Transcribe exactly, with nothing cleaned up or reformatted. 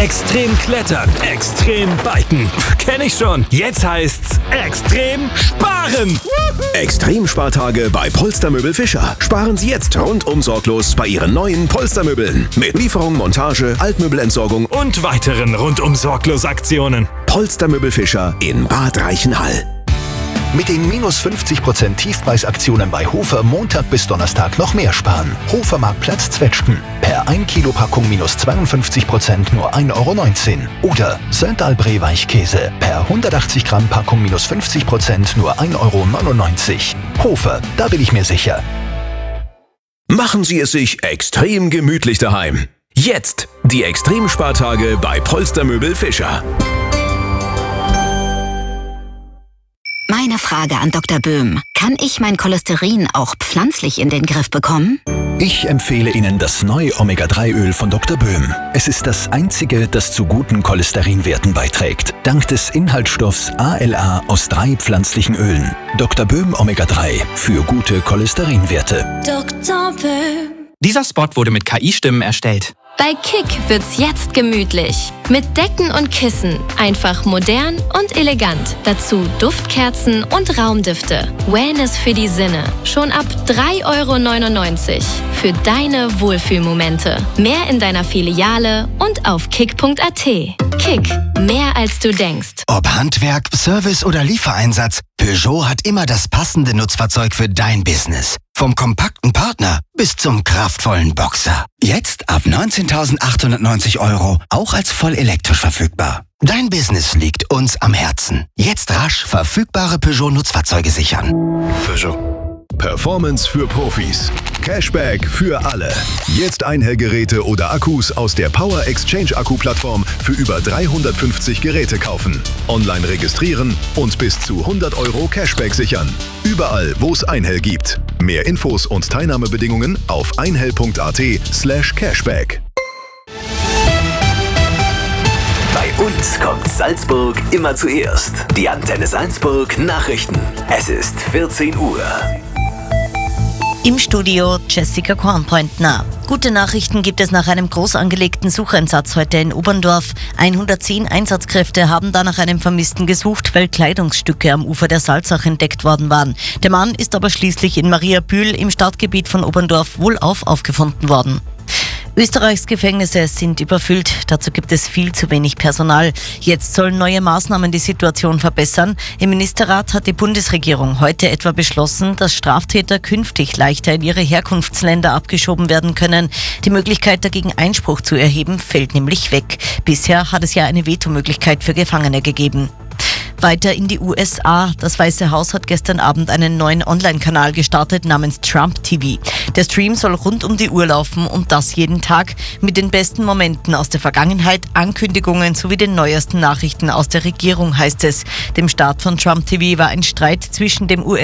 Extrem klettern, extrem biken. Kenn ich schon. Jetzt heißt's extrem sparen. Extrem-Spartage bei Polstermöbel Fischer. Sparen Sie jetzt rundum sorglos bei Ihren neuen Polstermöbeln. Mit Lieferung, Montage, Altmöbelentsorgung Und weiteren rundum sorglos Aktionen. Polstermöbel Fischer in Bad Reichenhall. Mit den minus fünfzig Prozent Tiefpreisaktionen bei Hofer Montag bis Donnerstag noch mehr sparen. Hofer Marktplatz Zwetschgen. Per ein Kilo Packung minus zweiundfünfzig Prozent nur ein Euro neunzehn. Oder Saint-Albré Weichkäse. Per hundertachtzig Gramm Packung minus fünfzig Prozent nur ein Euro neunundneunzig. Hofer, da bin ich mir sicher. Machen Sie es sich extrem gemütlich daheim. Jetzt die Extremspartage bei Polstermöbel Fischer. Meine Frage an Doktor Böhm. Kann ich mein Cholesterin auch pflanzlich in den Griff bekommen? Ich empfehle Ihnen das neue Omega drei Öl von Doktor Böhm. Es ist das einzige, das zu guten Cholesterinwerten beiträgt. Dank des Inhaltsstoffs A L A aus drei pflanzlichen Ölen. Doktor Böhm Omega drei für gute Cholesterinwerte. Doktor Böhm. Dieser Spot wurde mit K I-Stimmen erstellt. Bei Kick wird's jetzt gemütlich. Mit Decken und Kissen. Einfach modern und elegant. Dazu Duftkerzen und Raumdüfte. Wellness für die Sinne. Schon ab drei Euro neunundneunzig. Für deine Wohlfühlmomente. Mehr in deiner Filiale und auf kick punkt a t. Kick. Mehr als du denkst. Ob Handwerk, Service oder Liefereinsatz, Peugeot hat immer das passende Nutzfahrzeug für dein Business. Vom kompakten Partner bis zum kraftvollen Boxer. Jetzt ab neunzehntausendachthundertneunzig Euro, auch als voll elektrisch verfügbar. Dein Business liegt uns am Herzen. Jetzt rasch verfügbare Peugeot-Nutzfahrzeuge sichern. Peugeot. Performance für Profis. Cashback für alle. Jetzt Einhellgeräte oder Akkus aus der Power Exchange Akku-Plattform für über dreihundertfünfzig Geräte kaufen. Online registrieren und bis zu hundert Euro Cashback sichern. Überall, wo es Einhell gibt. Mehr Infos und Teilnahmebedingungen auf einhell punkt a t slash cashback. Bei uns kommt Salzburg immer zuerst. Die Antenne Salzburg Nachrichten. Es ist vierzehn Uhr. Im Studio Jessica Kornpointner. Gute Nachrichten gibt es nach einem groß angelegten Sucheinsatz heute in Oberndorf. hundertzehn Einsatzkräfte haben da nach einem Vermissten gesucht, weil Kleidungsstücke am Ufer der Salzach entdeckt worden waren. Der Mann ist aber schließlich in Mariabühl im Stadtgebiet von Oberndorf wohlauf aufgefunden worden. Österreichs Gefängnisse sind überfüllt. Dazu gibt es viel zu wenig Personal. Jetzt sollen neue Maßnahmen die Situation verbessern. Im Ministerrat hat die Bundesregierung heute etwa beschlossen, dass Straftäter künftig leichter in ihre Herkunftsländer abgeschoben werden können. Die Möglichkeit, dagegen Einspruch zu erheben, fällt nämlich weg. Bisher hat es ja eine Vetomöglichkeit für Gefangene gegeben. Weiter in die U S A. Das Weiße Haus hat gestern Abend einen neuen Online-Kanal gestartet namens Trump T V. Der Stream soll rund um die Uhr laufen und das jeden Tag mit den besten Momenten aus der Vergangenheit, Ankündigungen sowie den neuesten Nachrichten aus der Regierung, heißt es. Dem Start von Trump T V war ein Streit zwischen dem U S